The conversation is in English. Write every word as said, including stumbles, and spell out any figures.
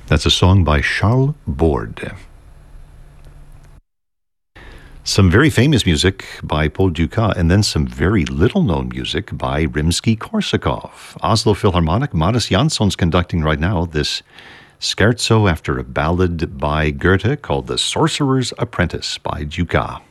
That's a song by Charles Borde. Some very famous music by Paul Dukas, and then some very little-known music by Rimsky-Korsakov. Oslo Philharmonic, Maris Jansson's conducting right now this scherzo after a ballad by Goethe called The Sorcerer's Apprentice by Dukas.